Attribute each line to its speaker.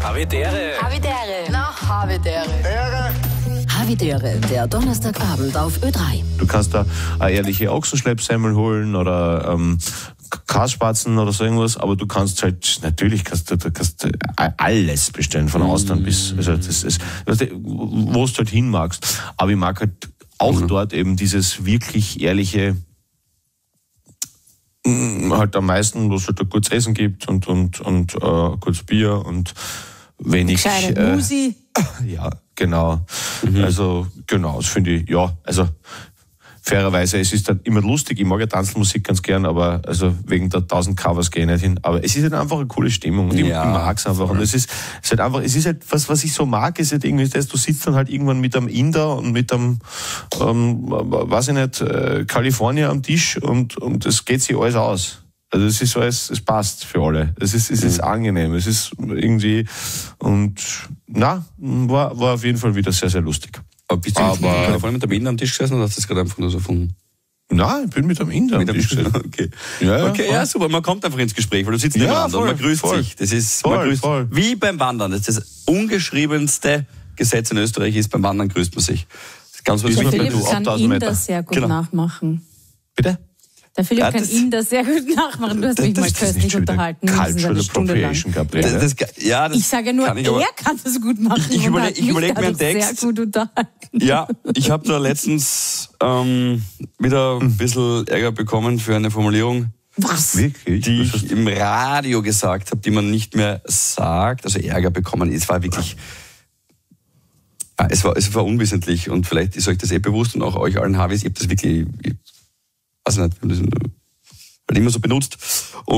Speaker 1: Havidere.
Speaker 2: Havidere.
Speaker 3: Na, Havidere.
Speaker 2: Havidere, der Donnerstagabend auf Ö3.
Speaker 4: Du kannst da eine ehrliche Ochsenschleppsemmel holen oder Kasspatzen oder so irgendwas, aber du kannst halt, natürlich kannst du alles bestellen, von Austern bis, also das ist, weißt du, wo du halt hin magst. Aber ich mag halt auch dort eben dieses wirklich ehrliche, halt am meisten, wo es halt ein gutes Essen gibt und gutes Bier und wenig.
Speaker 3: Gescheite Musi.
Speaker 4: Ja, genau. Also, genau, das finde ich, ja, also, fairerweise, es ist dann immer lustig, ich mag ja Tanzmusik ganz gern, aber also wegen der 1000 Covers gehe ich nicht hin. Aber es ist halt einfach eine coole Stimmung und ich mag es einfach. Und es ist halt einfach, es ist halt, was ich so mag, ist halt irgendwie das, du sitzt dann halt irgendwann mit einem Inder und mit einem, weiß ich nicht, Kalifornier am Tisch und es geht sich alles aus. Also es ist alles, es passt für alle. Es ist angenehm, es ist irgendwie, und war auf jeden Fall wieder sehr, sehr lustig.
Speaker 5: Aber bist du vorhin mit dem Inder am Tisch gesessen oder hast du das gerade einfach nur so erfunden?
Speaker 4: Nein, ich bin mit dem Inder am Tisch gesessen.
Speaker 5: Okay.
Speaker 4: Ja,
Speaker 5: Okay, ja, super. Man kommt einfach ins Gespräch, weil du sitzt nebeneinander und man grüßt sich. Das ist
Speaker 4: voll.
Speaker 5: Wie beim Wandern. Das ungeschriebenste Gesetz in Österreich ist, beim Wandern grüßt man sich. Das ist ganz
Speaker 3: Der
Speaker 5: wichtig.
Speaker 3: Philipp kann Inder sehr gut nachmachen.
Speaker 4: Bitte?
Speaker 3: Der Philipp kann Inder sehr gut nachmachen. Du hast mich mal köstlich unterhalten.
Speaker 4: Cultural Appropriation, Gabriele.
Speaker 3: Ich sage nur, er kann das gut machen.
Speaker 5: Ich überleg mir einen Text.
Speaker 3: Sehr gut unterhalten.
Speaker 5: Ja, ich habe da letztens wieder ein bisschen Ärger bekommen für eine Formulierung.
Speaker 3: Was?
Speaker 4: Wirklich?
Speaker 5: Die ich im Radio gesagt habe, die man nicht mehr sagt. Also Ärger bekommen. Es war wirklich... Es war unwissentlich und vielleicht ist euch das bewusst und auch euch allen Havis. Ich habe das wirklich... weiß nicht, wir haben das halt immer so benutzt.